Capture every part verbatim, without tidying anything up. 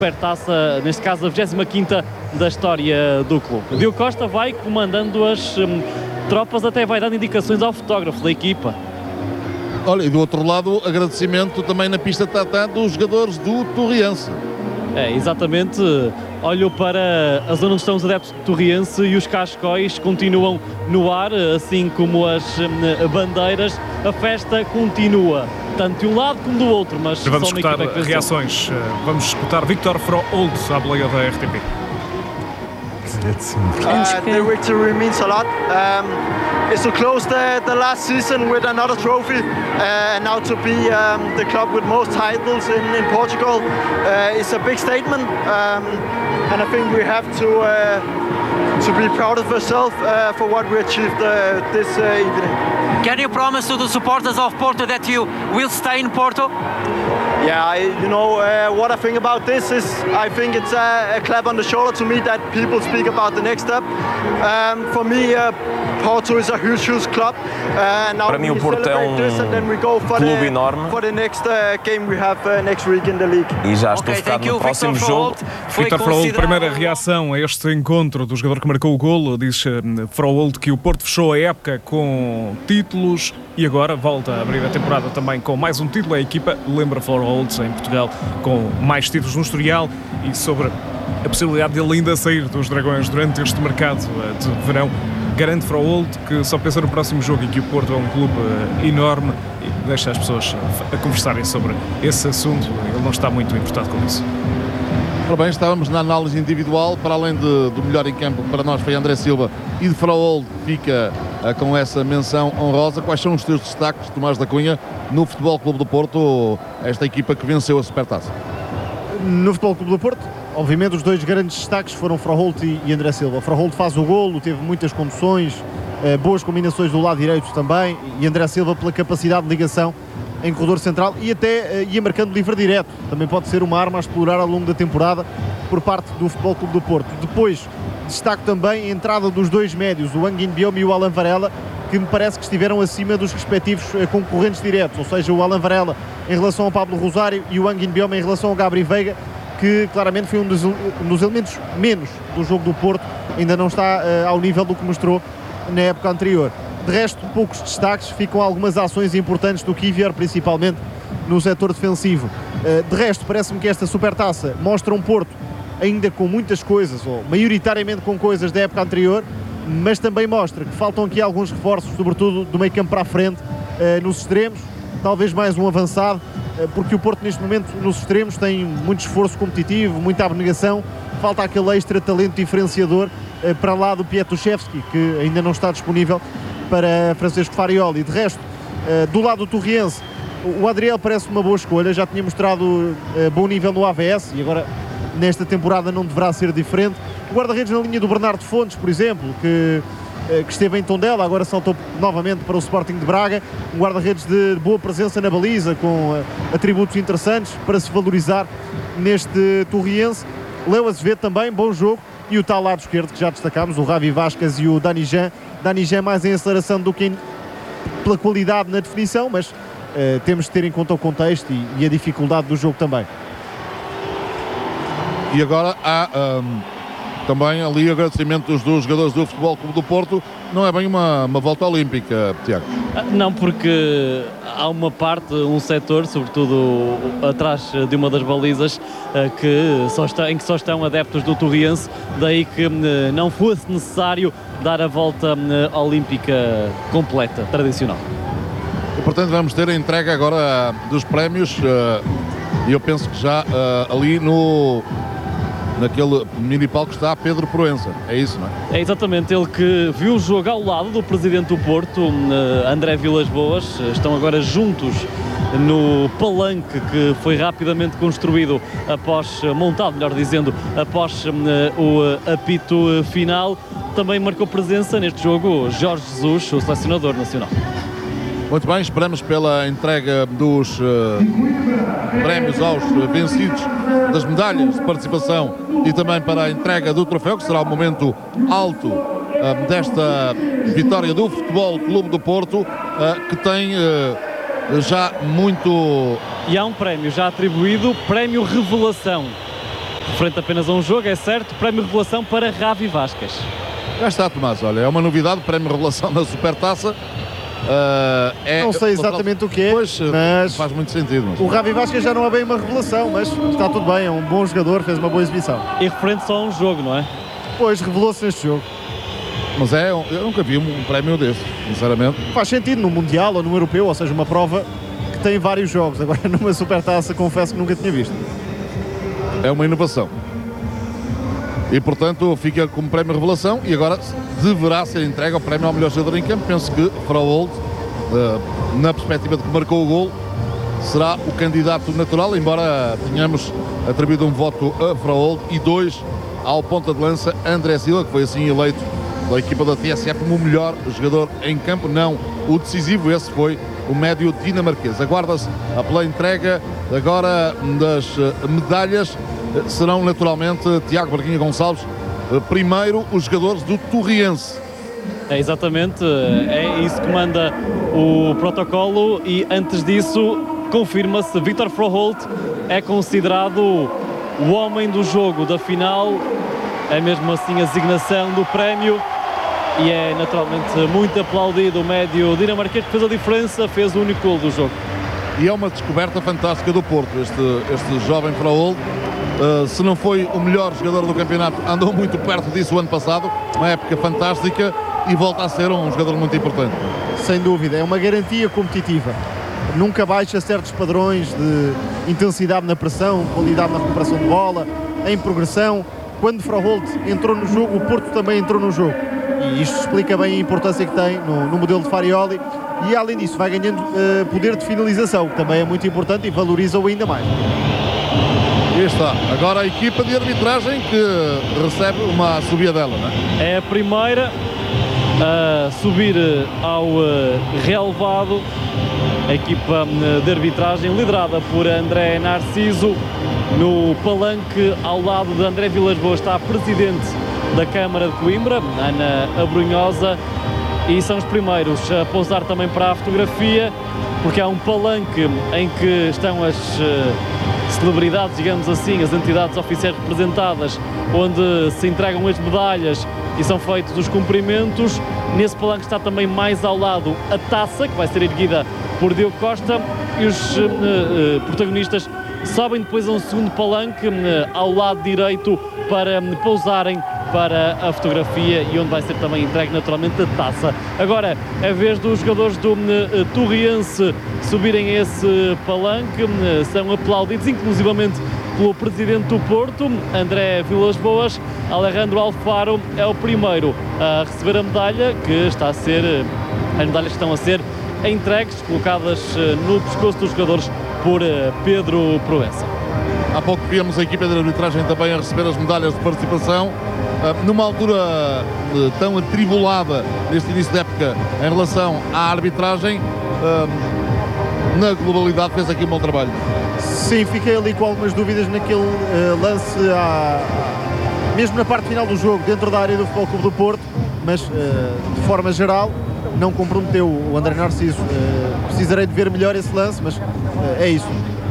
Supertaça, neste caso a vigésima quinta da história do clube. Diogo Costa vai comandando as hum, tropas, até vai dando indicações ao fotógrafo da equipa. Olha, e do outro lado, agradecimento também na pista tatá dos jogadores do Torriense. É, exatamente. Olho para a zona onde estão os adeptos do Torriense e os cascóis continuam no ar, assim como as hum, bandeiras. A festa continua, tanto de um lado como do outro, mas vamos só uma escutar equipa que reações. Vamos escutar Victor Froholt à boleia da R T P. Uh, the victory means a lot. Um, it's to close the, the last season with another trophy, uh, and now to be um, the club with most titles in, in Portugal uh, is a big statement, um, and I think we have to uh, to be proud of ourselves uh, for what we achieved uh, this uh, evening. Can you promise to the supporters of Porto that you will stay in Porto? Yeah, I, you know, uh, what I think about this is I think it's a, a clap on the shoulder to me that people speak about the next step. Um, for me, uh, Porto is a huge, huge club. Uh, now Para mim o Porto é um clube enorme. For the next uh, game we have uh, next week in the league. E já estou okay, focado no próximo jogo. Victor Froholt, primeira reação a este encontro do jogador que marcou o golo. Diz Froholt que o Porto fechou a época com títulos e agora volta a abrir a temporada também com mais um título. A equipa lembra Froholt em Portugal com mais títulos no historial e sobre a possibilidade de ele ainda sair dos Dragões durante este mercado de verão. Garante Froholt que só pensa no próximo jogo e que o Porto é um clube enorme e deixa as pessoas a conversarem sobre esse assunto. Ele não está muito importado com isso. Ora bem, estávamos na análise individual, para além de, do melhor em campo para nós foi André Silva e de Froholt fica uh, com essa menção honrosa. Quais são os teus destaques, Tomás da Cunha, no Futebol Clube do Porto, esta equipa que venceu a Supertaça? No Futebol Clube do Porto, obviamente os dois grandes destaques foram Froholt e, e André Silva. Froholt faz o golo, teve muitas conduções, uh, boas combinações do lado direito também, e André Silva pela capacidade de ligação em corredor central e até uh, ia marcando livre direto. Também pode ser uma arma a explorar ao longo da temporada por parte do Futebol Clube do Porto. Depois, destaco também a entrada dos dois médios, o Angin Biome e o Alan Varela, que me parece que estiveram acima dos respectivos uh, concorrentes diretos, ou seja, o Alan Varela em relação ao Pablo Rosário e o Angin Biome em relação ao Gabri Veiga, que claramente foi um dos, um dos elementos menos do jogo do Porto, ainda não está uh, ao nível do que mostrou na época anterior. De resto, poucos destaques, ficam algumas ações importantes do Kivior, principalmente no setor defensivo. De resto, parece-me que esta Supertaça mostra um Porto ainda com muitas coisas, ou maioritariamente com coisas da época anterior, mas também mostra que faltam aqui alguns reforços, sobretudo do meio campo para a frente, nos extremos, talvez mais um avançado, porque o Porto neste momento nos extremos tem muito esforço competitivo, muita abnegação, falta aquele extra talento diferenciador para lá do Pietuszewski, que ainda não está disponível para Francisco Farioli. De resto, do lado do Torriense, o Adriel parece uma boa escolha, já tinha mostrado bom nível no A V S e agora nesta temporada não deverá ser diferente. O guarda-redes na linha do Bernardo Fontes, por exemplo, que, que esteve em Tondela, agora saltou novamente para o Sporting de Braga, um guarda-redes de boa presença na baliza, com atributos interessantes para se valorizar neste Torriense. Léo Azevedo também, bom jogo, e o tal lado esquerdo que já destacámos, o Ravi Vasquez e o Dani Jean. Dani Jean mais em aceleração do que em, pela qualidade na definição, mas uh, temos de ter em conta o contexto e, e a dificuldade do jogo também. E agora há um, também ali agradecimentos dos jogadores do Futebol Clube do Porto. Não é bem uma, uma volta olímpica, Tiago? Não, porque há uma parte, um setor, sobretudo atrás de uma das balizas, que só está, em que só estão adeptos do Torriense, daí que não fosse necessário dar a volta olímpica completa, tradicional. E portanto vamos ter a entrega agora dos prémios, e eu penso que já ali no... naquele mini palco está Pedro Proença, é isso, não é? É exatamente, ele que viu o jogo ao lado do presidente do Porto, André Vilas Boas. Estão agora juntos no palanque que foi rapidamente construído após, montado, melhor dizendo, após o apito final. Também marcou presença neste jogo Jorge Jesus, o selecionador nacional. Muito bem, esperamos pela entrega dos uh, prémios aos vencidos, das medalhas de participação e também para a entrega do troféu, que será o momento alto uh, desta vitória do Futebol Clube do Porto, uh, que tem uh, já muito... E há um prémio já atribuído, prémio Revelação. Frente apenas a um jogo, é certo, prémio revelação para Ravi Vázquez. Já está, Tomás, olha, é uma novidade, prémio revelação da Supertaça. Uh, é, não sei exatamente o que é, pois, mas faz muito sentido. Mas... o Ravi Vázquez já não é bem uma revelação, mas está tudo bem, é um bom jogador, fez uma boa exibição. E referente só a um jogo, não é? Pois, revelou-se neste jogo. Mas é, eu nunca vi um prémio deste, sinceramente. Faz sentido no Mundial ou no Europeu, ou seja, uma prova que tem vários jogos. Agora numa Supertaça confesso que nunca tinha visto. É uma inovação. E portanto fica como prémio revelação e agora deverá ser entregue ao prémio ao melhor jogador em campo. Penso que Froholt, na perspectiva de que marcou o gol, será o candidato natural, embora tenhamos atribuído um voto a Froholt e dois ao ponta de lança André Silva, que foi assim eleito da equipa da T S F como o melhor jogador em campo, não o decisivo, esse foi o médio dinamarquês. Aguarda-se a pela entrega agora das medalhas, serão naturalmente Tiago Barquinha Gonçalves, primeiro os jogadores do Torriense. É exatamente, é isso que manda o protocolo e antes disso confirma-se, Viktor Froholt é considerado o homem do jogo da final, é mesmo assim a designação do prémio. E é naturalmente muito aplaudido o médio dinamarquês que fez a diferença, fez o único gol do jogo. E é uma descoberta fantástica do Porto, este, este jovem Froholt. Uh, se não foi o melhor jogador do campeonato, andou muito perto disso o ano passado, uma época fantástica e volta a ser um jogador muito importante. Sem dúvida, é uma garantia competitiva. Nunca baixa certos padrões de intensidade na pressão, qualidade na recuperação de bola, em progressão. Quando Froholt entrou no jogo, o Porto também entrou no jogo. E isto explica bem a importância que tem no, no modelo de Farioli e além disso vai ganhando uh, poder de finalização, que também é muito importante e valoriza-o ainda mais. E está, agora a equipa de arbitragem que recebe uma subida dela, não é? É a primeira a subir ao uh, relevado, a equipa de arbitragem liderada por André Narciso, no palanque ao lado de André Vilas Boas está a presidente da Câmara de Coimbra, Ana Abrunhosa, e são os primeiros a pousar também para a fotografia, porque há um palanque em que estão as uh, celebridades, digamos assim, as entidades oficiais representadas, onde se entregam as medalhas e são feitos os cumprimentos. Nesse palanque está também mais ao lado a taça, que vai ser erguida por Diogo Costa, e os uh, uh, protagonistas sobem depois a um segundo palanque uh, ao lado direito para um, pousarem para a fotografia e onde vai ser também entregue naturalmente a taça. Agora, a vez dos jogadores do uh, Torriense subirem a esse palanque, uh, são aplaudidos inclusivamente pelo presidente do Porto, André Vilas Boas. Alejandro Alfaro é o primeiro a receber a medalha, que está a ser, uh, as medalhas que estão a ser entregues, colocadas uh, no pescoço dos jogadores por uh, Pedro Proença. Há pouco víamos a equipa de arbitragem também a receber as medalhas de participação. Uh, numa altura uh, tão atribulada neste início da época em relação à arbitragem, uh, na globalidade fez aqui um bom trabalho. Sim, fiquei ali com algumas dúvidas naquele uh, lance, à, à, mesmo na parte final do jogo, dentro da área do Futebol Clube do Porto, mas uh, de forma geral não comprometeu o André Narciso. Uh, precisarei de ver melhor esse lance, mas uh, é isso.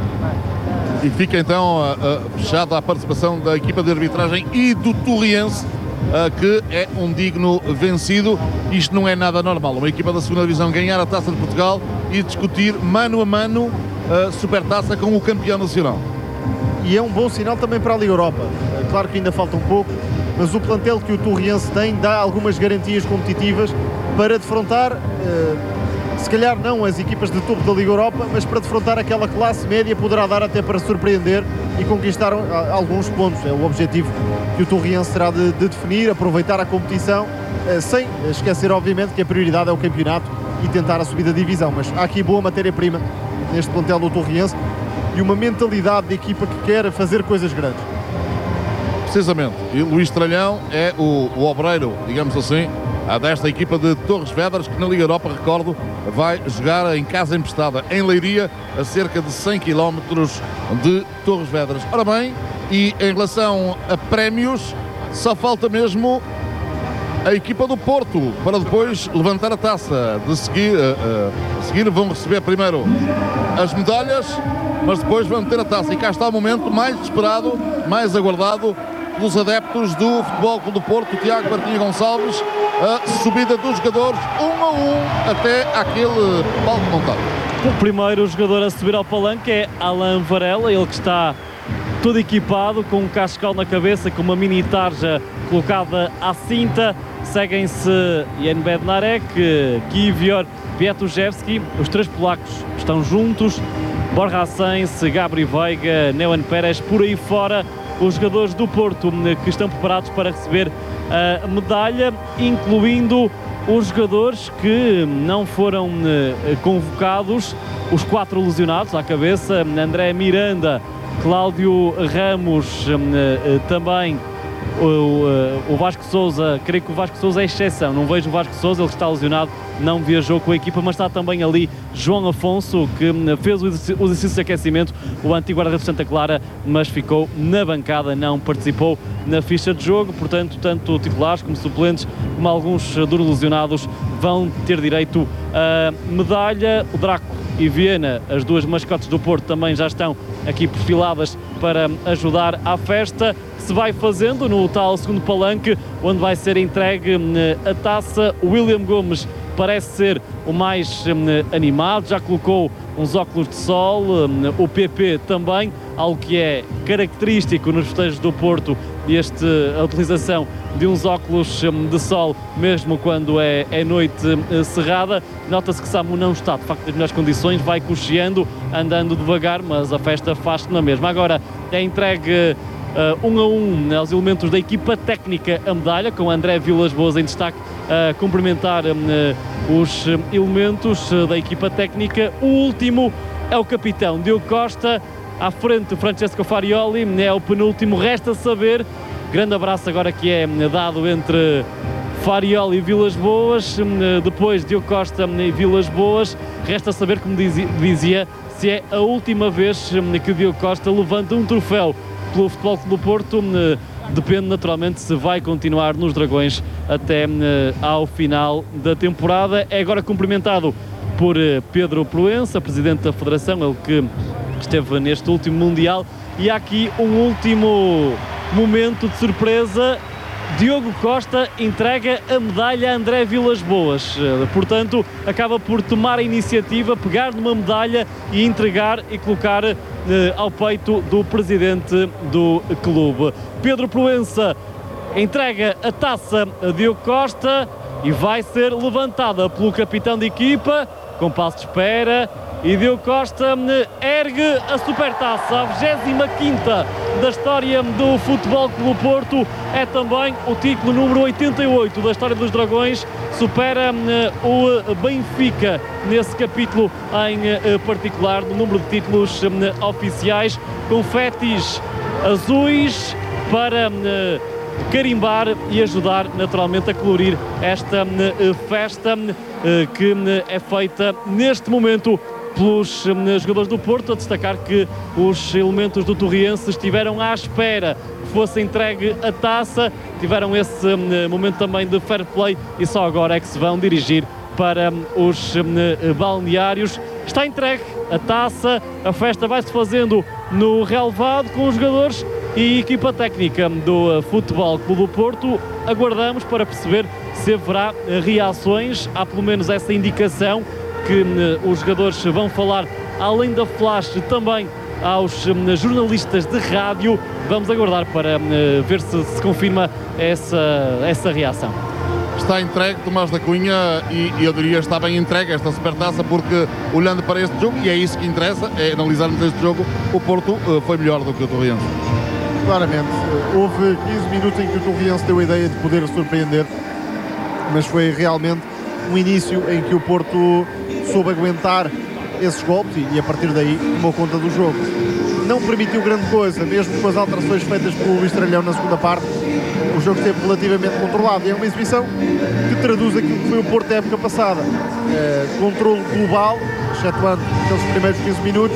E fica então uh, uh, fechada a participação da equipa de arbitragem e do Torriense, uh, que é um digno vencido. Isto não é nada normal, uma equipa da segunda divisão ganhar a Taça de Portugal e discutir mano a mano a Supertaça com o campeão nacional. E é um bom sinal também para a Liga Europa. Uh, claro que ainda falta um pouco, mas o plantel que o Torriense tem dá algumas garantias competitivas para defrontar, uh, se calhar não as equipas de topo da Liga Europa, mas para defrontar aquela classe média poderá dar até para surpreender e conquistar alguns pontos. É o objetivo que o Torriense terá de, de definir, aproveitar a competição, sem esquecer obviamente que a prioridade é o campeonato e tentar a subida de divisão. Mas há aqui boa matéria-prima neste plantel do Torriense e uma mentalidade de equipa que quer fazer coisas grandes. Precisamente, e Luís Tralhão é o, o obreiro, digamos assim, desta equipa de Torres Vedras, que na Liga Europa, recordo, vai jogar em casa emprestada em Leiria, a cerca de cem quilómetros de Torres Vedras. Ora bem, e em relação a prémios, só falta mesmo a equipa do Porto, para depois levantar a taça. De seguir, uh, uh, a seguir vão receber primeiro as medalhas, mas depois vão ter a taça. E cá está o momento mais esperado, mais aguardado pelos adeptos do Futebol Clube do Porto. Tiago Martins Gonçalves, a subida dos jogadores um a um até aquele palco montado. O primeiro jogador a subir ao palanque é Alain Varela, ele que está todo equipado, com um cascal na cabeça, com uma mini tarja colocada à cinta. Seguem-se Jan Bednarek, Kivior, Pietruszewski. Os três polacos estão juntos. Borja Sainz, Gabri Veiga, Neuen Pérez, por aí fora. Os jogadores do Porto que estão preparados para receber a medalha, incluindo os jogadores que não foram convocados, os quatro lesionados à cabeça: André Miranda, Cláudio Ramos, também o, o Vasco Sousa. Creio que o Vasco Sousa é exceção, não vejo o Vasco Sousa, ele está lesionado, não viajou com a equipa, mas está também ali João Afonso, que fez o exercício de aquecimento, o antigo guarda-redes de Santa Clara, mas ficou na bancada, não participou na ficha de jogo. Portanto, tanto titulares como suplentes, como alguns dos lesionados, vão ter direito a medalha. O Draco e Viena, as duas mascotes do Porto, também já estão aqui perfiladas para ajudar à festa que se vai fazendo no tal segundo palanque, onde vai ser entregue a taça. O William Gomes parece ser o mais animado, já colocou uns óculos de sol, o P P também, algo que é característico nos festejos do Porto, este, a utilização de uns óculos de sol, mesmo quando é, é noite cerrada. Nota-se que Samu não está de facto nas melhores condições, vai cocheando, andando devagar, mas a festa faz-se na mesma. Agora é entregue Uh, um a um aos elementos da equipa técnica a medalha, com André Vilas-Boas em destaque a cumprimentar uh, os elementos uh, da equipa técnica. O último é o capitão Diogo Costa, à frente Francesco Farioli, é o penúltimo. Resta saber, grande abraço agora que é dado entre Farioli e Vilas-Boas, uh, depois Diogo Costa e Vilas-Boas. Resta saber, como dizia, dizia, se é a última vez uh, que Diogo Costa levanta um troféu pelo Futebol Clube do Porto. Depende naturalmente se vai continuar nos Dragões até ao final da temporada. É agora cumprimentado por Pedro Proença, presidente da Federação, ele que esteve neste último Mundial. E há aqui um último momento de surpresa: Diogo Costa entrega a medalha a André Vilas-Boas. Portanto, acaba por tomar a iniciativa, pegar numa medalha e entregar e colocar eh, ao peito do presidente do clube. Pedro Proença entrega a taça a Diogo Costa e vai ser levantada pelo capitão de equipa, com passo de espera. E Diogo Costa ergue a supertaça, a vigésima quinta da história do Futebol Clube do Porto. É também o título número oitenta e oito da história dos Dragões. Supera o Benfica nesse capítulo em particular, no número de títulos oficiais. Confetis azuis para carimbar e ajudar naturalmente a colorir esta festa que é feita neste momento pelos jogadores do Porto. A destacar que os elementos do Torriense estiveram à espera que fosse entregue a taça, tiveram esse momento também de fair play e só agora é que se vão dirigir para os balneários. Está entregue a taça, a festa vai-se fazendo no relevado com os jogadores e equipa técnica do Futebol Clube do Porto. Aguardamos para perceber se haverá reações. Há pelo menos essa indicação que os jogadores vão falar, além da flash, também aos jornalistas de rádio. Vamos aguardar para ver se se confirma essa, essa reação. Está entregue Tomás da Cunha e, e eu diria está bem entregue esta supertaça, porque olhando para este jogo, e é isso que interessa, é analisarmos este jogo, o Porto uh, foi melhor do que o Torriense. Claramente, houve quinze minutos em que o Torriense deu a ideia de poder surpreender, mas foi realmente um início em que o Porto soube aguentar esses golpes e, e a partir daí tomou conta do jogo. Não permitiu grande coisa, mesmo com as alterações feitas pelo Luís Tralhão na segunda parte. O jogo esteve relativamente controlado e é uma exibição que traduz aquilo que foi o Porto da época passada. É, controle global, excetuando aqueles primeiros quinze minutos,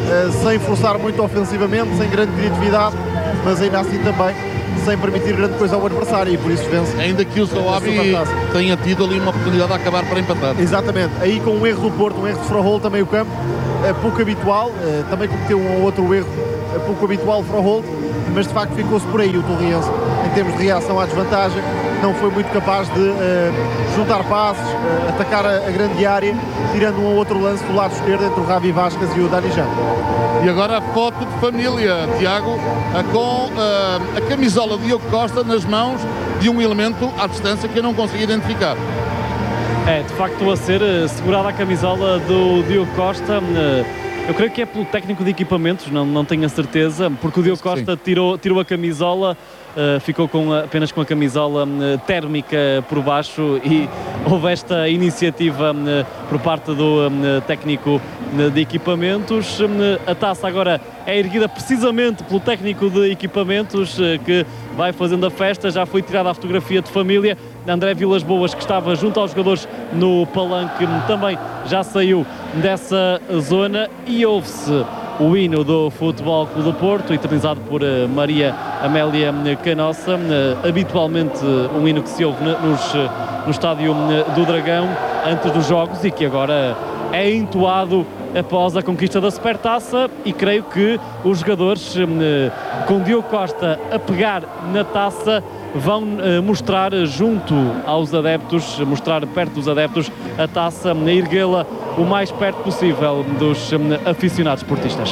sem forçar muito ofensivamente, sem grande criatividade, mas ainda assim também sem permitir grande coisa ao adversário, e por isso vence. Ainda que o Soavi tenha tido ali uma oportunidade de acabar para empatar. Exatamente, aí com um erro do Porto, um erro de Froholt a meio campo, pouco habitual, também cometeu um ou outro erro pouco habitual o Froholt, mas de facto ficou-se por aí o Torriense, em termos de reação à desvantagem, não foi muito capaz de uh, juntar passes, uh, atacar a, a grande área, tirando um ou outro lance do lado esquerdo entre o Ravi Vasquez e o Dani Jan. E agora a foto de família, Tiago, com uh, a camisola de Diogo Costa nas mãos de um elemento à distância que eu não consegui identificar. É, de facto, a ser uh, segurada a camisola do Diogo Costa. Uh, eu creio que é pelo técnico de equipamentos, não, não tenho a certeza, porque o Diogo Costa tirou, tirou a camisola, uh, ficou com, apenas com a camisola uh, térmica por baixo, e houve esta iniciativa uh, por parte do uh, técnico uh, de equipamentos. Uh, a taça agora é erguida precisamente pelo técnico de equipamentos, uh, que vai fazendo a festa. Já foi tirada a fotografia de família. André Vilas Boas, que estava junto aos jogadores no palanque, também já saiu dessa zona, e ouve-se o hino do Futebol Clube do Porto, eternizado por uh, Maria Amélia Canossa, uh, habitualmente uh, um hino que se ouve nos, uh, no estádio uh, do Dragão antes dos jogos, e que agora é entoado após a conquista da Supertaça, e creio que os jogadores, uh, com Diogo Costa a pegar na taça, vão uh, mostrar junto aos adeptos, mostrar perto dos adeptos a taça, erguê-la o mais perto possível dos um, aficionados portistas.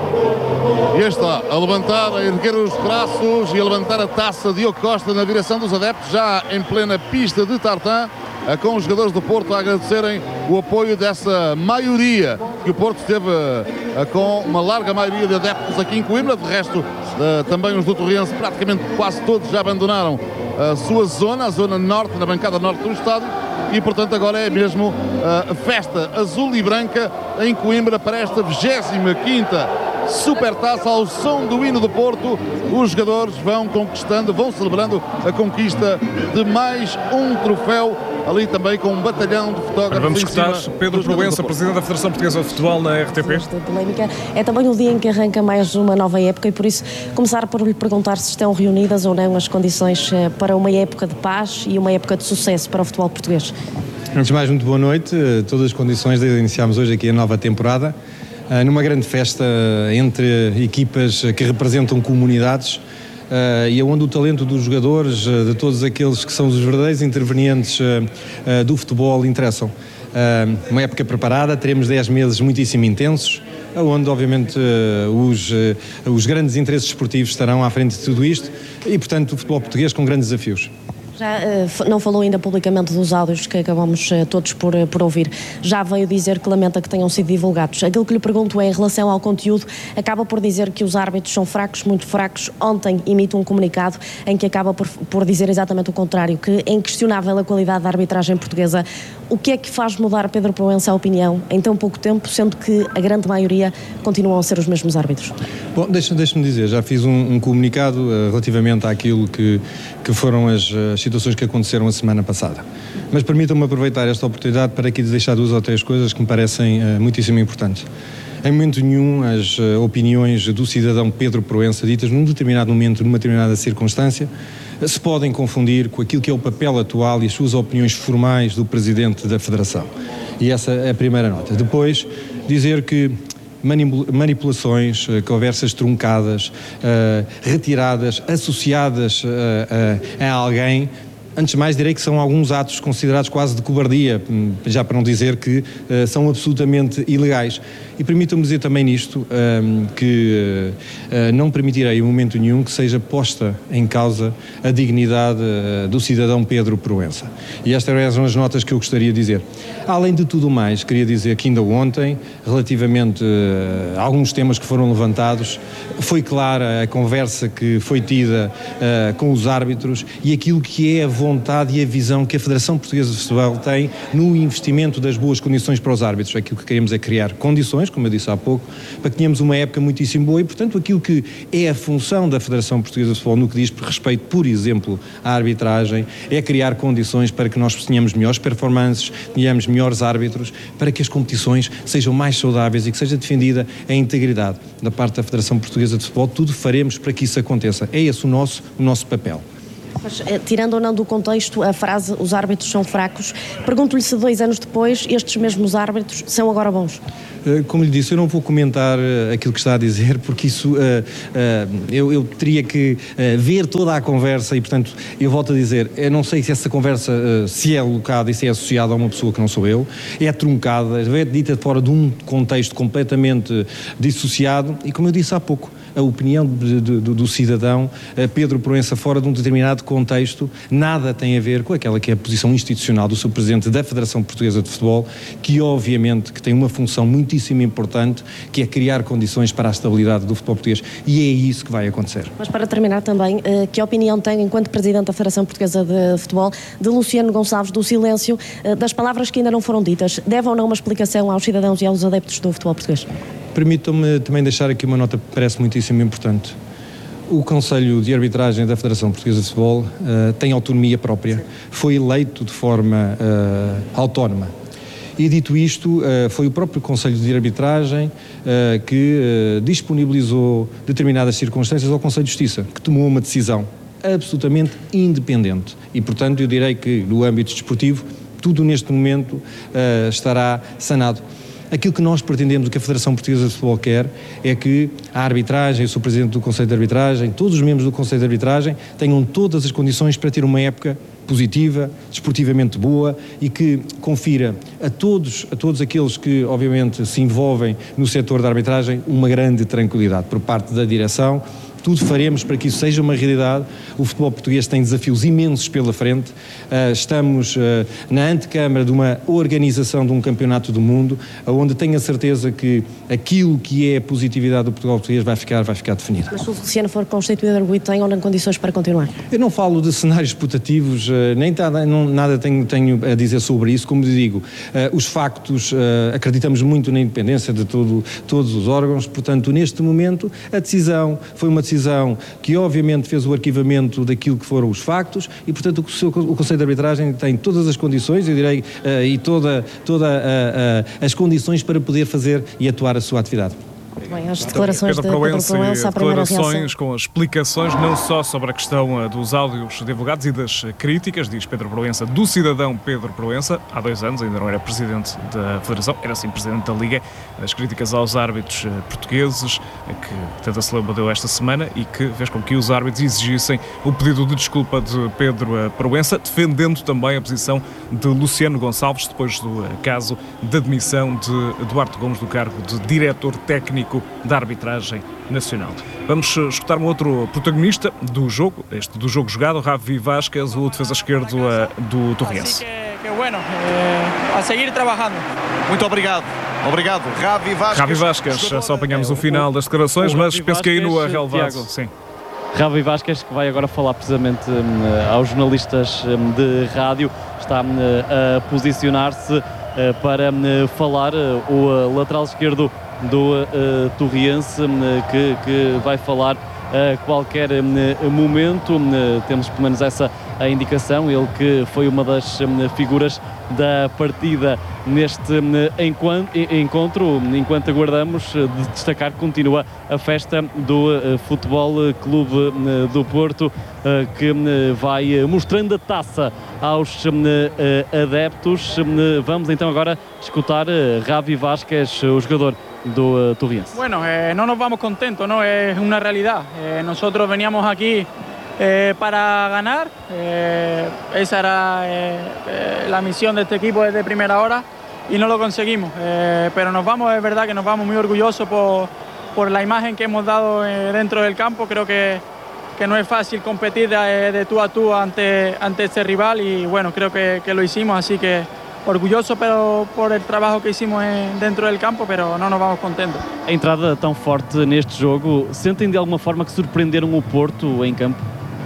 E está a levantar, a erguer os braços e a levantar a taça Diogo Costa na direção dos adeptos, já em plena pista de tartan, com os jogadores do Porto a agradecerem o apoio dessa maioria que o Porto teve com uma larga maioria de adeptos aqui em Coimbra. De resto, também os do Torriense, praticamente quase todos já abandonaram a sua zona, a zona norte, na bancada norte do estádio, e portanto agora é mesmo a festa azul e branca em Coimbra para esta vigésima quinta Supertaça, ao som do hino do Porto. Os jogadores vão conquistando, vão celebrando a conquista de mais um troféu, ali também com um batalhão de fotógrafos. Vamos escutar Pedro Proença, Presidente da Federação Portuguesa de Futebol, na R T P. É também o dia em que arranca mais uma nova época, e por isso começar por lhe perguntar se estão reunidas ou não as condições para uma época de paz e uma época de sucesso para o futebol português. Antes de mais, muito boa noite. Todas as condições de iniciarmos hoje aqui a nova temporada, numa grande festa entre equipas que representam comunidades, e onde o talento dos jogadores, de todos aqueles que são os verdadeiros intervenientes do futebol, interessam. Uma época preparada, teremos dez meses muitíssimo intensos, onde obviamente os, os grandes interesses esportivos estarão à frente de tudo isto, e portanto o futebol português com grandes desafios. Já uh, não falou ainda publicamente dos áudios que acabamos uh, todos por, uh, por ouvir. Já veio dizer que lamenta que tenham sido divulgados. Aquilo que lhe pergunto é, em relação ao conteúdo, acaba por dizer que os árbitros são fracos, muito fracos. Ontem emite um comunicado em que acaba por, por dizer exatamente o contrário, que é inquestionável a qualidade da arbitragem portuguesa. O que é que faz mudar, Pedro Proença, a opinião em tão pouco tempo, sendo que a grande maioria continuam a ser os mesmos árbitros? Bom, deixa-me deixa dizer, já fiz um, um comunicado uh, relativamente àquilo que, que foram as, as situações que aconteceram a semana passada. Mas permitam-me aproveitar esta oportunidade para aqui deixar duas ou três coisas que me parecem uh, muitíssimo importantes. Em momento nenhum, as uh, opiniões do cidadão Pedro Proença, ditas num determinado momento, numa determinada circunstância, se podem confundir com aquilo que é o papel atual e as suas opiniões formais do Presidente da Federação. E essa é a primeira nota. Depois, dizer que manipulações, conversas truncadas, uh, retiradas, associadas uh, uh, a alguém, antes de mais direi que são alguns atos considerados quase de cobardia, já para não dizer que uh, são absolutamente ilegais. E permitam-me dizer também nisto um, que uh, não permitirei em momento nenhum que seja posta em causa a dignidade uh, do cidadão Pedro Proença. E estas são as notas que eu gostaria de dizer. Além de tudo mais, queria dizer que ainda ontem, relativamente uh, a alguns temas que foram levantados, foi clara a conversa que foi tida uh, com os árbitros e aquilo que é a vontade vontade e a visão que a Federação Portuguesa de Futebol tem no investimento das boas condições para os árbitros. Aquilo que queremos é criar condições, como eu disse há pouco, para que tenhamos uma época muitíssimo boa e, portanto, aquilo que é a função da Federação Portuguesa de Futebol no que diz respeito, por exemplo, à arbitragem, é criar condições para que nós tenhamos melhores performances, tenhamos melhores árbitros, para que as competições sejam mais saudáveis e que seja defendida a integridade da parte da Federação Portuguesa de Futebol. Tudo faremos para que isso aconteça. É esse o nosso, o nosso papel. Mas, tirando ou não do contexto a frase os árbitros são fracos, pergunto-lhe se dois anos depois estes mesmos árbitros são agora bons. Como lhe disse, eu não vou comentar aquilo que está a dizer, porque isso uh, uh, eu, eu teria que uh, ver toda a conversa e, portanto, eu volto a dizer, eu não sei se essa conversa uh, se é alocada e se é associada a uma pessoa que não sou eu, é truncada, é dita fora de um contexto completamente dissociado e, como eu disse há pouco, a opinião de, de, do cidadão Pedro Proença fora de um determinado contexto nada tem a ver com aquela que é a posição institucional do seu Presidente da Federação Portuguesa de Futebol, que obviamente que tem uma função muitíssimo importante, que é criar condições para a estabilidade do futebol português, e é isso que vai acontecer. Mas para terminar também, que opinião tem, enquanto Presidente da Federação Portuguesa de Futebol, de Luciano Gonçalves, do silêncio, das palavras que ainda não foram ditas? Deve ou não uma explicação aos cidadãos e aos adeptos do futebol português? Permitam-me também deixar aqui uma nota que parece muitíssimo importante. O Conselho de Arbitragem da Federação Portuguesa de Futebol uh, tem autonomia própria, foi eleito de forma uh, autónoma. E dito isto, uh, foi o próprio Conselho de Arbitragem uh, que uh, disponibilizou determinadas circunstâncias ao Conselho de Justiça, que tomou uma decisão absolutamente independente. E, portanto, eu direi que no âmbito desportivo, tudo neste momento uh, estará sanado. Aquilo que nós pretendemos, o que a Federação Portuguesa de Futebol quer, é que a arbitragem, eu sou Presidente do Conselho de Arbitragem, todos os membros do Conselho de Arbitragem tenham todas as condições para ter uma época positiva, desportivamente boa e que confira a todos, a todos aqueles que obviamente se envolvem no setor da arbitragem uma grande tranquilidade por parte da direção. Tudo faremos para que isso seja uma realidade. O futebol português tem desafios imensos pela frente. Uh, estamos uh, na antecâmara de uma organização de um campeonato do mundo, onde tenho a certeza que aquilo que é a positividade do futebol português vai ficar, vai ficar definido. Mas se o Luciano for constituído arguido, tem ou não condições para continuar? Eu não falo de cenários putativos, uh, nem tá, não, nada tenho, tenho a dizer sobre isso. Como digo, uh, os factos, uh, acreditamos muito na independência de todo, todos os órgãos, portanto, neste momento, a decisão foi uma decisão decisão que obviamente fez o arquivamento daquilo que foram os factos e, portanto, o, seu, o Conselho de Arbitragem tem todas as condições, eu direi, uh, e todas toda, uh, uh, as condições para poder fazer e atuar a sua atividade. Muito bem, as declarações Pedro de Proença, Pedro Proença, a primeira declarações reação. com explicações não só sobre a questão dos áudios divulgados e das críticas, diz Pedro Proença, do cidadão Pedro Proença, há dois anos, ainda não era Presidente da Federação, era sim Presidente da Liga, as críticas aos árbitros portugueses, que tanta celeuma deu esta semana e que fez com que os árbitros exigissem o pedido de desculpa de Pedro Proença, defendendo também a posição de Luciano Gonçalves, depois do caso da demissão de Duarte Gomes do cargo de Diretor Técnico da Arbitragem Nacional. Vamos escutar um outro protagonista do jogo, este do jogo jogado, Javi Vázquez, o defesa esquerdo do Torriense. Que bueno, eh, a seguir trabalhando. Muito obrigado. Obrigado, Javi Vázquez. Javi Vázquez, só apanhamos o final das declarações, mas penso que aí no relevado. Sim. Javi Vázquez, que vai agora falar precisamente um, aos jornalistas um, de rádio, está um, a posicionar-se uh, para um, falar uh, o uh, lateral esquerdo do uh, Torriense, um, que, que vai falar a qualquer um, momento. Um, temos pelo menos essa a indicação, ele que foi uma das um, figuras da partida neste um, enquanto, encontro, enquanto aguardamos de destacar que continua a festa do uh, Futebol Clube uh, do Porto, uh, que uh, vai uh, mostrando a taça aos um, uh, adeptos. Um, vamos então agora escutar uh, Javi Vázquez, o jogador do uh, Torriense. Bueno, eh, no nos vamos contentos, ¿no? Es una realidad. Eh, nosotros veníamos aquí eh, para ganar. Eh, esa era eh, eh, la misión de este equipo desde primera hora y no lo conseguimos. Eh, pero nos vamos, es verdad que nos vamos muy orgullosos por, por la imagen que hemos dado eh, dentro del campo. Creo que, que no es fácil competir de, de tú a tú ante, ante este rival y bueno, creo que, que lo hicimos, así que orgulloso pero por el trabajo que hicimos en, dentro del campo, pero no nos vamos contentos. A entrada tão forte neste jogo, sentem de alguma forma que surpreenderam o Porto em campo?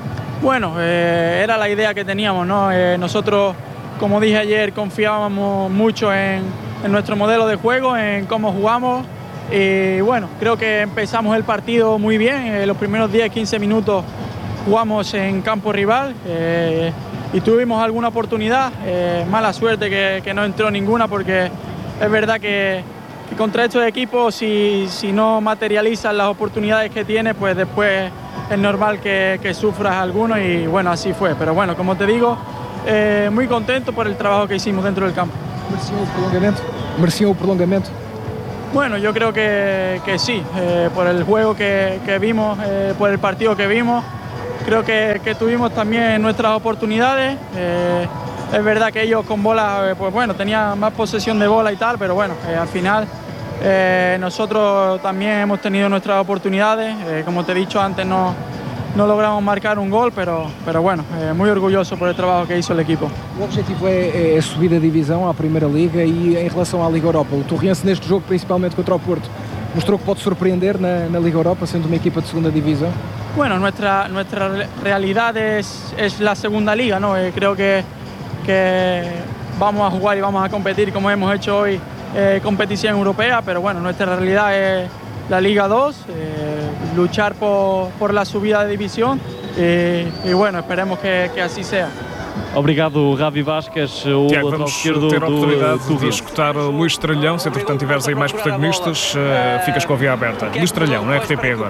Bueno, eh, era la idea que teníamos, ¿no? Eh, nosotros, como dije ayer, confiábamos mucho en, en nuestro modelo de juego, en cómo jugamos. Y bueno, creo que empezamos el partido muy bien. Eh, los primeros diez quince minutos jugamos en campo rival eh, y tuvimos alguna oportunidad. Eh, mala suerte que, que no entró ninguna, porque es verdad que, que contra estos equipos, si, si no materializan las oportunidades que tienes, pues después es normal que, que sufras alguno, y bueno, así fue. Pero bueno, como te digo, eh, muy contento por el trabajo que hicimos dentro del campo. ¿Mereció el prolongamento? ¿Mereció el prolongamento? Bueno, yo creo que, que sí, eh, por el juego que, que vimos, eh, por el partido que vimos, creo que, que tuvimos también nuestras oportunidades. Eh, es verdad que ellos con bola, eh, pues bueno, tenían más posesión de bola y tal, pero bueno, eh, al final eh, nosotros también hemos tenido nuestras oportunidades. Eh, como te he dicho antes, no, no logramos marcar um gol, pero, pero bueno, eh, muy orgulhoso por el trabajo que hizo el equipo. O objetivo é, é subir a divisão à Primeira Liga, e em relação à Liga Europa, o Torrense neste jogo, principalmente contra o Porto, mostrou que pode surpreender na, na Liga Europa, sendo uma equipa de segunda divisão? Bueno, nuestra, nuestra realidad es, es la segunda liga, ¿no? Eh, creo que, que vamos a jugar y vamos a competir como hemos hecho hoy, eh, competición europea, pero bueno, nuestra realidad es la Liga dos, eh, luchar por, por la subida de división, y, y bueno, esperemos que, que así sea. Obrigado, Ravi Vázquez, o Tiago, lateral vamos esquerdo ter a do, oportunidade do de escutar o Luís Tralhão. Se entretanto tiveres aí mais protagonistas, uh, ficas com a via aberta. Luís Tralhão, no R T P agora.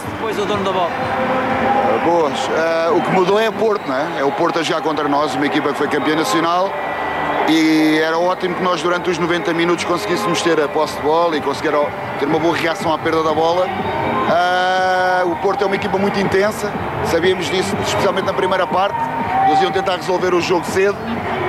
Boas. Uh, o que mudou é o Porto, não é? É o Porto a jogar contra nós, uma equipa que foi campeã nacional, e era ótimo que nós durante os noventa minutos conseguíssemos ter a posse de bola e conseguir ter uma boa reação à perda da bola. Uh, o Porto é uma equipa muito intensa, sabíamos disso, especialmente na primeira parte. Eles iam tentar resolver o jogo cedo.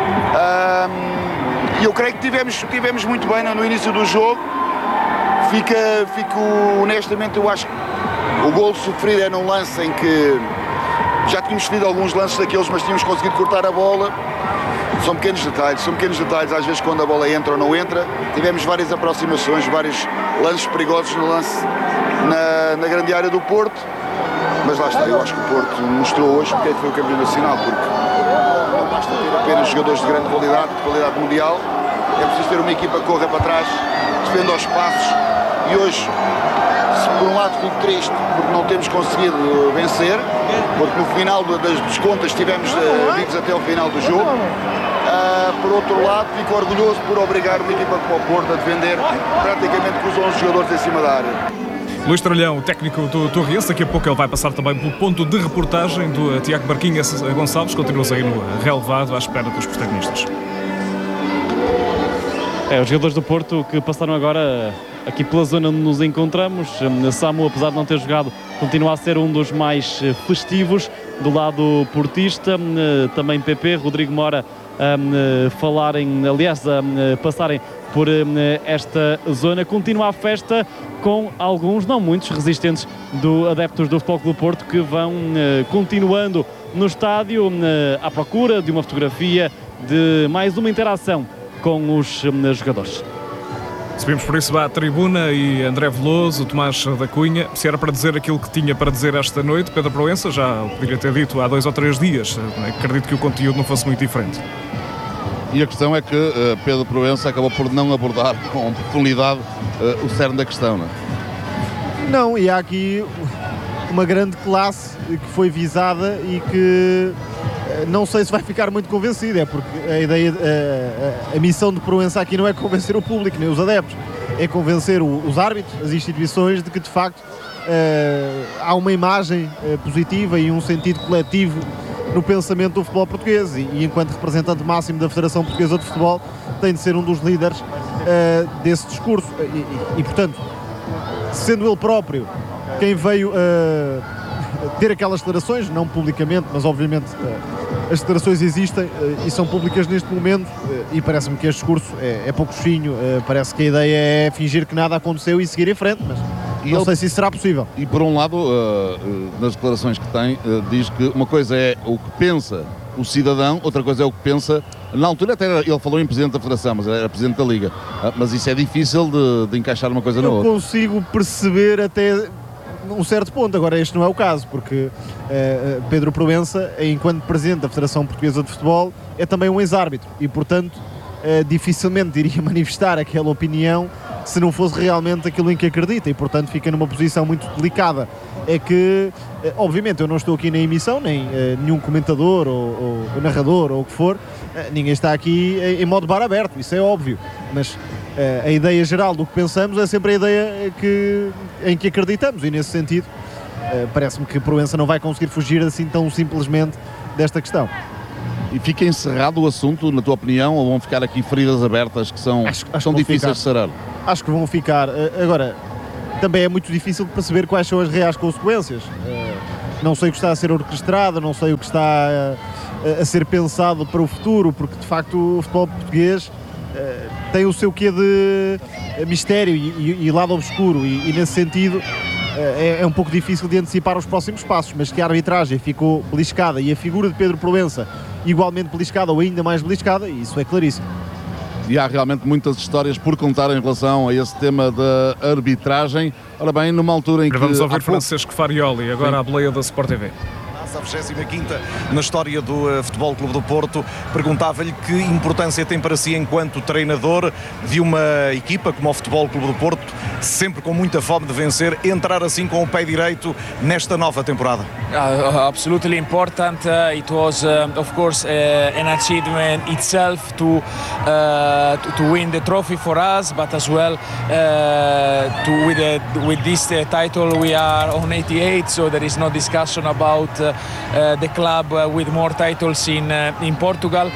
E eu creio que tivemos, tivemos muito bem no início do jogo. Fica, fico, honestamente, eu acho que o golo sofrido é num lance em que já tínhamos sofrido alguns lances daqueles, mas tínhamos conseguido cortar a bola. São pequenos detalhes, são pequenos detalhes, às vezes quando a bola entra ou não entra. Tivemos várias aproximações, vários lances perigosos no lance na, na grande área do Porto. Mas lá está, eu acho que o Porto mostrou hoje porque é que foi o campeão nacional, porque não basta ter apenas jogadores de grande qualidade, de qualidade mundial, é preciso ter uma equipa que corra para trás, defenda os passos, e hoje, se por um lado fico triste porque não temos conseguido vencer, porque no final das contas estivemos uh, vivos até o final do jogo, uh, por outro lado fico orgulhoso por obrigar uma equipa como o Porto a defender praticamente com os onze jogadores em cima da área. Luís Tralhão, o técnico do Torrense. Daqui a pouco ele vai passar também pelo ponto de reportagem do Tiago Marquinhos Gonçalves. Continuas aí no relevado à espera dos protagonistas. É, os jogadores do Porto que passaram agora aqui pela zona onde nos encontramos. Samu, apesar de não ter jogado, continua a ser um dos mais festivos do lado portista. Também P P, Rodrigo Mora a falarem, aliás, a passarem por esta zona. Continua a festa com alguns, não muitos, resistentes do adeptos do Futebol Clube do Porto, que vão continuando no estádio à procura de uma fotografia, de mais uma interação com os jogadores. Subimos por isso à tribuna e André Veloso, Tomás da Cunha. Se era para dizer aquilo que tinha para dizer esta noite, Pedro Proença já o poderia ter dito há dois ou três dias. Acredito que o conteúdo não fosse muito diferente. E a questão é que uh, Pedro Proença acabou por não abordar com profundidade uh, o cerne da questão, não é? Não, e há aqui uma grande classe que foi visada e que uh, não sei se vai ficar muito convencida, é porque a ideia, uh, a, a missão de Proença aqui não é convencer o público, nem os adeptos, é convencer o, os árbitros, as instituições, de que de facto uh, há uma imagem uh, positiva e um sentido coletivo no pensamento do futebol português, e, e enquanto representante máximo da Federação Portuguesa de Futebol tem de ser um dos líderes uh, desse discurso, e, e, e portanto, sendo ele próprio quem veio uh, ter aquelas declarações, não publicamente, mas obviamente uh, as declarações existem uh, e são públicas neste momento, uh, e parece-me que este discurso é, é pouco coxinho, uh, parece que a ideia é fingir que nada aconteceu e seguir em frente, mas e não ele, sei se isso será possível. E por um lado, uh, uh, nas declarações que tem, uh, diz que uma coisa é o que pensa o cidadão, outra coisa é o que pensa, na altura até era, ele falou em Presidente da Federação, mas era Presidente da Liga, uh, mas isso é difícil de, de encaixar uma coisa Eu na outra. Eu consigo perceber até um certo ponto. Agora este não é o caso, porque uh, Pedro Proença, enquanto Presidente da Federação Portuguesa de Futebol, é também um ex-árbitro e, portanto, uh, dificilmente iria manifestar aquela opinião se não fosse realmente aquilo em que acredita e, portanto, fica numa posição muito delicada. É que, uh, obviamente, eu não estou aqui na emissão, nem uh, nenhum comentador ou, ou narrador ou o que for, uh, ninguém está aqui em modo bar aberto, isso é óbvio, mas a ideia geral do que pensamos é sempre a ideia que, em que acreditamos e, nesse sentido, parece-me que Proença não vai conseguir fugir assim tão simplesmente desta questão. E fica encerrado o assunto, na tua opinião, ou vão ficar aqui feridas abertas que são, acho, acho são que difíceis ficar. de sarar? Acho que vão ficar. Agora, também é muito difícil de perceber quais são as reais consequências. Não sei o que está a ser orquestrado, não sei o que está a, a ser pensado para o futuro, porque, de facto, o futebol português tem o seu quê de mistério e, e, e lado obscuro e, e nesse sentido é, é um pouco difícil de antecipar os próximos passos, mas que a arbitragem ficou beliscada e a figura de Pedro Proença igualmente beliscada ou ainda mais beliscada, isso é claríssimo. E há realmente muitas histórias por contar em relação a esse tema da arbitragem. Ora bem, numa altura em que... Vamos ouvir Francisco Farioli, agora Sim. à boleia da Sport T V. A vigésima quinta na história do uh, Futebol Clube do Porto. Perguntava-lhe que importância tem para si enquanto treinador de uma equipa como o Futebol Clube do Porto, sempre com muita fome de vencer, entrar assim com o pé direito nesta nova temporada. Uh, absolutely important. Uh, it was uh, of course uh, an achievement itself to, uh, to to win the trophy for us, but as well uh, to with the, with this uh, title we are on eighty-eight, so there is no discussion about uh, Uh, the club uh, with more titles in uh, in Portugal.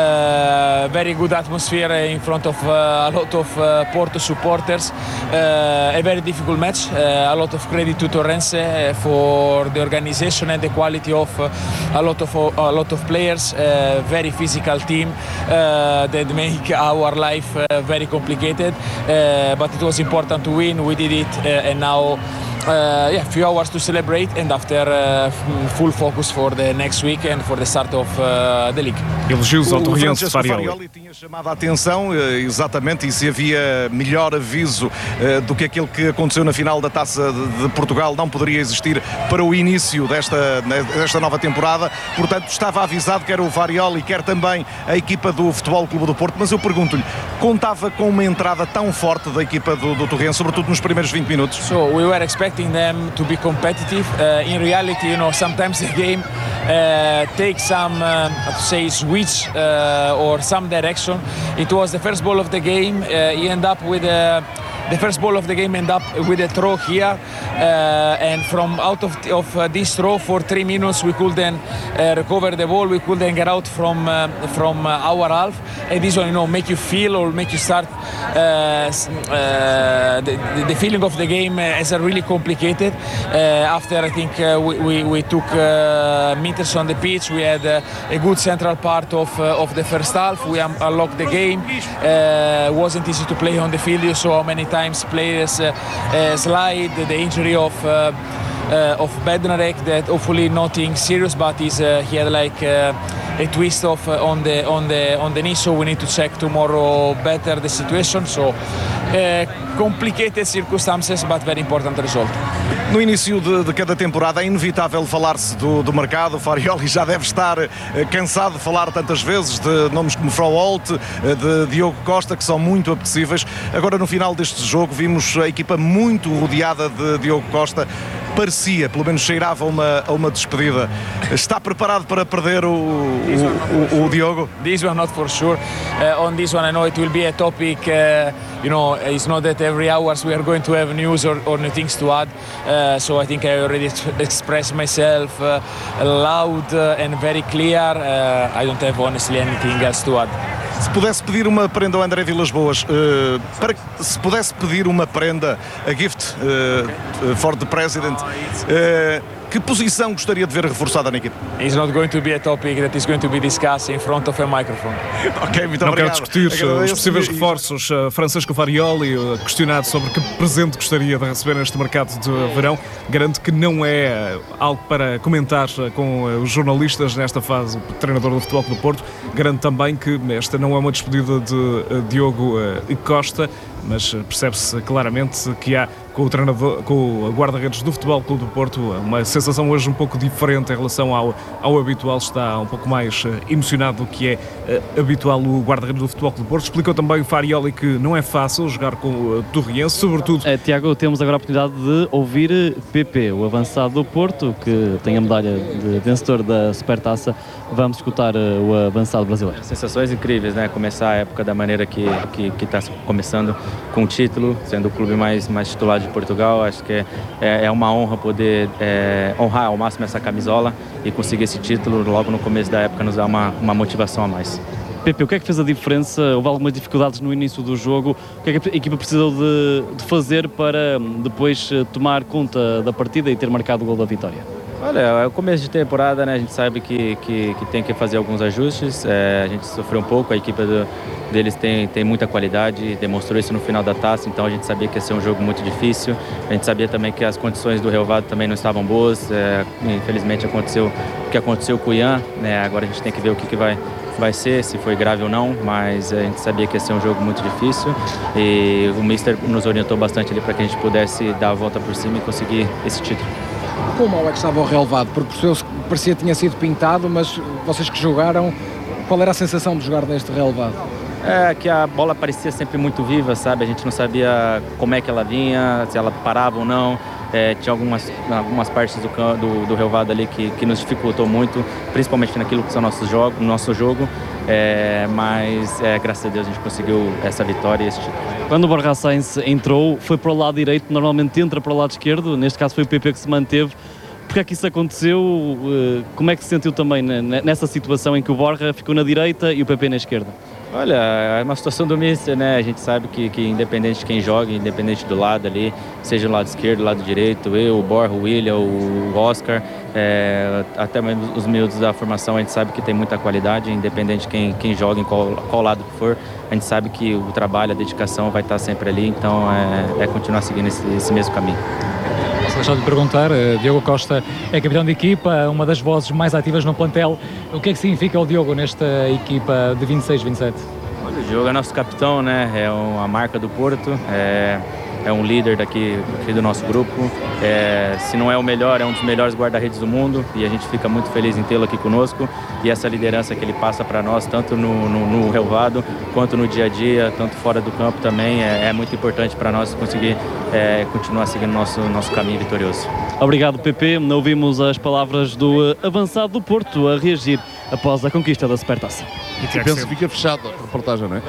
Uh, very good atmosphere in front of uh, a lot of uh, Porto supporters. Uh, a very difficult match. Uh, a lot of credit to Torrense uh, for the organization and the quality of uh, a lot of uh, a lot of players. Uh, very physical team uh, that make our life uh, very complicated. Uh, but it was important to win. We did it, uh, and now. Uh, yeah, few hours to celebrate and after uh, full focus for the next week and for the start of uh, the league. Elogios ao Torrense de Farioli. Farioli tinha chamado a atenção exatamente e se havia melhor aviso uh, do que aquele que aconteceu na final da Taça de, de Portugal não poderia existir para o início desta, desta nova temporada. Portanto, estava avisado quer o Farioli, quer também a equipa do Futebol Clube do Porto, mas eu pergunto-lhe, contava com uma entrada tão forte da equipa do, do Torrense, sobretudo nos primeiros vinte minutos? So we were expecting them to be competitive. Uh, in reality, you know, sometimes the game uh, takes some, uh, to say, switch uh, or some direction. It was the first ball of the game. Uh, he ended up with a The first ball of the game ended up with a throw here, uh, and from out of, of uh, this throw for three minutes we couldn't uh, recover the ball, we couldn't get out from uh, from uh, our half, and this one, you know, make you feel or make you start uh, uh, the, the feeling of the game as a really complicated. Uh, after I think uh, we, we, we took uh, meters on the pitch, we had uh, a good central part of uh, of the first half, we un unlocked the game. Uh, wasn't easy to play on the field, you saw how many times players uh, uh, slide, the injury of uh, uh, of Bednarek, that hopefully nothing serious, but he's, uh, he had like uh, a twist of uh, on the on the on the knee, so we need to check tomorrow better the situation. So uh, complicated circumstances, but very important result. No início de, de cada temporada é inevitável falar-se do, do mercado. O Farioli já deve estar eh, cansado de falar tantas vezes de nomes como Froholt, eh, de Diogo Costa, que são muito apetecíveis. Agora, no final deste jogo, vimos a equipa muito rodeada de Diogo Costa. Parecia, pelo menos cheirava a uma, a uma despedida. Está preparado para perder o, o, o, o Diogo? This one not for sure. Uh, on this one I know it will be a topic, uh, you know, it's not that every hours we are going to have news or, or new things to add. Uh, so I think I already expressed myself uh, loud uh, and very clear. Uh, I don't have honestly anything else to add. Se pudesse pedir uma prenda ao André Vilas-Boas, uh, para se pudesse pedir uma prenda, a gift uh, for the president, uh, que posição gostaria de ver reforçada na equipe? It's not going to be a topic that is going to be discussed in front of a microphone. Ok, muito Não obrigado. quero discutir os possíveis reforços. Francisco Farioli, questionado sobre que presente gostaria de receber neste mercado de verão, garante que não é algo para comentar com os jornalistas nesta fase. O treinador do Futebol Clube do Porto garante também que esta não é uma despedida de Diogo Costa, mas percebe-se claramente que há com o treinador, com o guarda-redes do Futebol Clube do Porto. Uma sensação hoje um pouco diferente em relação ao, ao habitual, está um pouco mais uh, emocionado do que é uh, habitual o guarda-redes do Futebol Clube do Porto. Explicou também o Farioli que não é fácil jogar com o Torriense, sobretudo... É, Tiago, temos agora a oportunidade de ouvir P P, o avançado do Porto, que tem a medalha de vencedor da Supertaça. Vamos escutar uh, o avançado brasileiro. Sensações incríveis, né? Começar a época da maneira que que que está começando, com o título, sendo o clube mais, mais titular de Portugal. Acho que é, é uma honra poder é, honrar ao máximo essa camisola e conseguir esse título logo no começo da época nos dá uma, uma motivação a mais. Pepe, o que é que fez a diferença? Houve algumas dificuldades no início do jogo. O que é que a equipa precisou de, de fazer para depois tomar conta da partida e ter marcado o gol da vitória? Olha, é o começo de temporada, né? A gente sabe que, que, que tem que fazer alguns ajustes. É, a gente sofreu um pouco, a equipe do, deles tem, tem muita qualidade, demonstrou isso no final da taça, então a gente sabia que ia ser um jogo muito difícil. A gente sabia também que as condições do relvado também não estavam boas. É, infelizmente aconteceu o que aconteceu com o Ian, né? Agora a gente tem que ver o que, que vai, vai ser, se foi grave ou não, mas a gente sabia que ia ser um jogo muito difícil e o Mister nos orientou bastante ali para que a gente pudesse dar a volta por cima e conseguir esse título. Como é que estava o relevado? Porque parecia que tinha sido pintado, mas vocês que jogaram, qual era a sensação de jogar neste relevado? É que a bola parecia sempre muito viva, sabe? A gente não sabia como é que ela vinha, se ela parava ou não. É, tinha algumas, algumas partes do, do, do relevado ali que, que nos dificultou muito, principalmente naquilo que são nossos jogos, nosso jogo. É, mas é, graças a Deus a gente conseguiu essa vitória e esse título. Quando o Borja Sainz entrou, foi para o lado direito, normalmente entra para o lado esquerdo, neste caso foi o P P que se manteve. Porque é que isso aconteceu? Como é que se sentiu também nessa situação em que o Borja ficou na direita e o P P na esquerda? Olha, é uma situação do Mister, né? A gente sabe que, que independente de quem joga, independente do lado ali, seja o lado esquerdo, o lado direito, eu, o Borja, o William, o Oscar, é, até mesmo os miúdos da formação, a gente sabe que tem muita qualidade, independente de quem, quem joga, em qual, qual lado que for, a gente sabe que o trabalho, a dedicação vai estar sempre ali, então é, é continuar seguindo esse, esse mesmo caminho. Posso deixar de perguntar, Diogo Costa é capitão de equipa, uma das vozes mais ativas no plantel. O que é que significa o Diogo nesta equipa de vinte e seis, vinte e sete? Olha, o Diogo é nosso capitão, né? É uma marca do Porto, é, é um líder daqui, aqui do nosso grupo. É, se não é o melhor, é um dos melhores guarda-redes do mundo e a gente fica muito feliz em tê-lo aqui conosco. E essa liderança que ele passa para nós, tanto no, no, no relvado quanto no dia a dia, tanto fora do campo também, é, é muito importante para nós conseguir é, continuar seguindo nosso nosso caminho vitorioso. Obrigado, P P. Ouvimos as palavras do avançado do Porto a reagir após a conquista da Supertaça. E penso que fica fechada a reportagem, não é?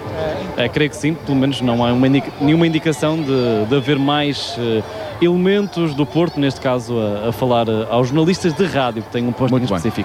É, creio que sim, pelo menos não há uma indica, nenhuma indicação de, de haver mais uh, elementos do Porto, neste caso a, a falar uh, aos jornalistas de rádio que têm um posto específico.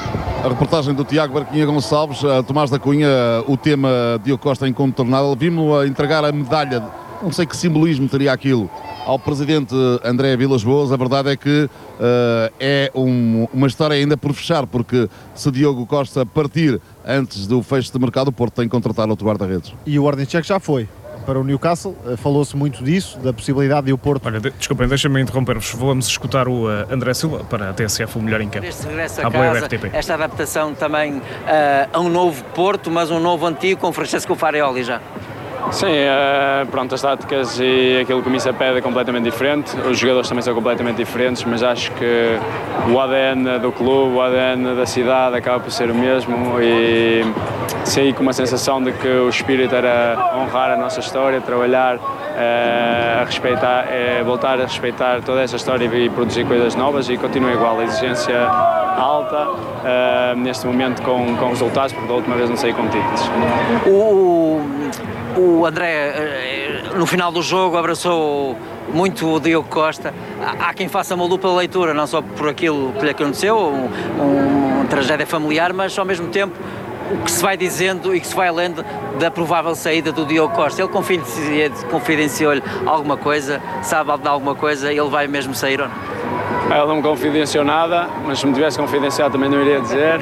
A reportagem do Tiago Barquinha Gonçalves, uh, Tomás da Cunha, uh, o tema Diogo Costa incontornável. Vimos-lo a entregar a medalha, não sei que simbolismo teria aquilo, ao presidente André Vilas Boas. A verdade é que uh, é um, uma história ainda por fechar, porque se Diogo Costa partir antes do fecho de mercado, o Porto tem que contratar outro guarda-redes. E o Ordem Check já foi para o Newcastle, falou-se muito disso, da possibilidade de o Porto... Olha, de, desculpem, deixem-me interromper-vos, vamos escutar o uh, André Silva para a T S F, o melhor em campo. Este regresso a casa, esta adaptação também uh, a um novo Porto, mas um novo antigo com Francesco Farioli já. Sim, uh, pronto, as táticas e aquilo que o Mister pede é completamente diferente, os jogadores também são completamente diferentes, mas acho que o A D N do clube, o A D N da cidade acaba por ser o mesmo e saí com uma sensação de que o espírito era honrar a nossa história, trabalhar, uh, a respeitar, uh, voltar a respeitar toda essa história e produzir coisas novas e continua igual, a exigência alta, uh, neste momento com, com resultados, porque da última vez não saí com títulos. O... O André, no final do jogo, abraçou muito o Diogo Costa. Há quem faça uma dupla leitura, não só por aquilo que lhe aconteceu, um, um, uma tragédia familiar, mas ao mesmo tempo o que se vai dizendo e que se vai lendo da provável saída do Diogo Costa. Ele confidenciou-lhe alguma coisa, sabe de alguma coisa, ele vai mesmo sair ou não? Ele não me confidenciou nada, mas se me tivesse confidenciado também não iria dizer.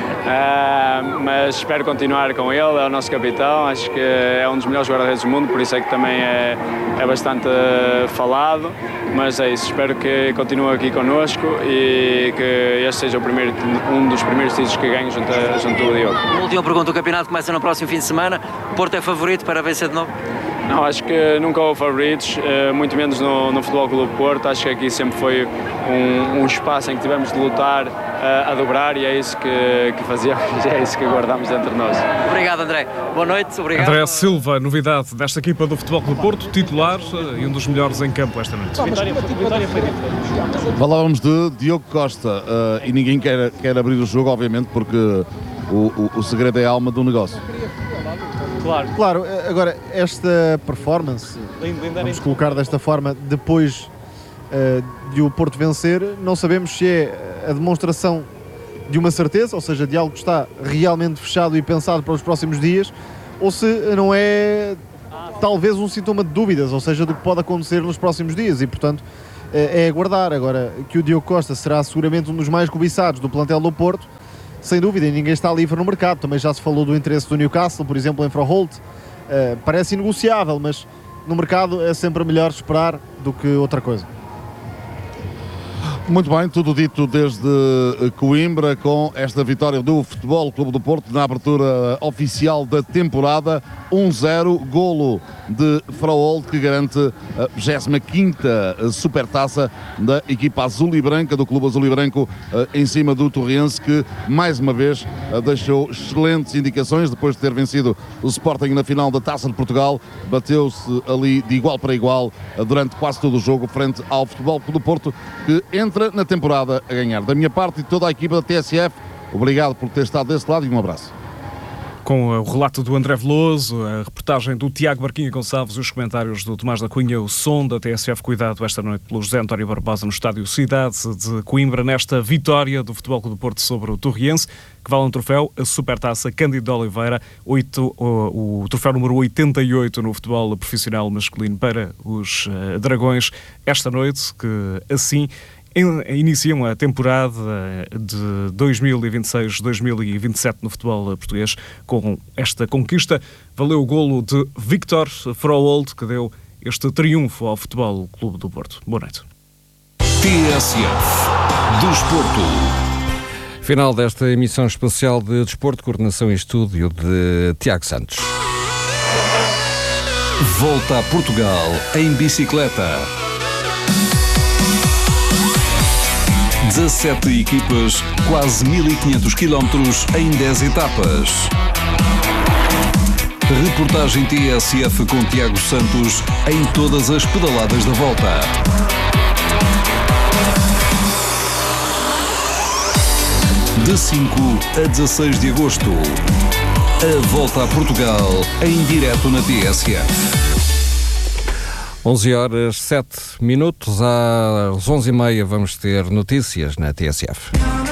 Uh, mas espero continuar com ele, é o nosso capitão, acho que é um dos melhores guarda-redes do mundo, por isso é que também é, é bastante uh, falado, mas é isso, espero que continue aqui connosco e que este seja o primeiro, um dos primeiros títulos que ganho junto, junto ao Diogo. Uma última pergunta, o campeonato começa no próximo fim de semana, o Porto é favorito para vencer de novo? Não, acho que nunca houve favoritos, muito menos no, no Futebol Clube do Porto. Acho que aqui sempre foi um, um espaço em que tivemos de lutar a, a dobrar e é isso que, que fazíamos, é isso que guardamos dentro de nós. Obrigado, André. Boa noite. Obrigado. André Silva, novidade desta equipa do Futebol Clube do Porto, titular e um dos melhores em campo esta noite. Vitória, vitória foi diferente. Falávamos de Diogo Costa uh, e ninguém quer, quer abrir o jogo, obviamente, porque o, o, o segredo é a alma do negócio. Claro. Claro, agora esta performance, vamos colocar desta forma, depois uh, de o Porto vencer, não sabemos se é a demonstração de uma certeza, ou seja, de algo que está realmente fechado e pensado para os próximos dias, ou se não é talvez um sintoma de dúvidas, ou seja, do que pode acontecer nos próximos dias e, portanto, é aguardar. Agora, que o Diogo Costa será seguramente um dos mais cobiçados do plantel do Porto, sem dúvida, e ninguém está livre no mercado. Também já se falou do interesse do Newcastle, por exemplo, em Froholt. Uh, parece inegociável, mas no mercado é sempre melhor esperar do que outra coisa. Muito bem, tudo dito desde Coimbra, com esta vitória do Futebol Clube do Porto na abertura oficial da temporada. um zero, golo de Froholt, que garante a vigésima quinta supertaça da equipa azul e branca, do Clube Azul e Branco, em cima do Torriense, que mais uma vez deixou excelentes indicações depois de ter vencido o Sporting na final da Taça de Portugal. Bateu-se ali de igual para igual durante quase todo o jogo frente ao Futebol Clube do Porto, que entra na temporada a ganhar. Da minha parte e de toda a equipa da T S F, obrigado por ter estado desse lado e um abraço. Com o relato do André Veloso, a reportagem do Tiago Marquinhos Gonçalves e os comentários do Tomás da Cunha, o som da T S F cuidado esta noite pelo José António Barbosa no estádio Cidade de Coimbra, nesta vitória do Futebol Clube do Porto sobre o Torriense, que vale um troféu, a Supertaça Cândido de Oliveira, oito, o, o troféu número oitenta e oito no futebol profissional masculino para os uh, Dragões, esta noite, que assim iniciam a temporada de dois mil e vinte e seis dois mil e vinte e sete no futebol português com esta conquista. Valeu o golo de Victor Froholt, que deu este triunfo ao Futebol Clube do Porto. Boa noite. T S F Desporto. Final desta emissão especial de Desporto, coordenação e estúdio de Tiago Santos. Volta a Portugal em bicicleta. dezassete equipas, quase mil e quinhentos quilómetros em dez etapas. Reportagem T S F com Tiago Santos em todas as pedaladas da volta. De cinco a dezasseis de agosto. A Volta a Portugal em direto na T S F. onze horas sete minutos, às onze e meia vamos ter notícias na T S F.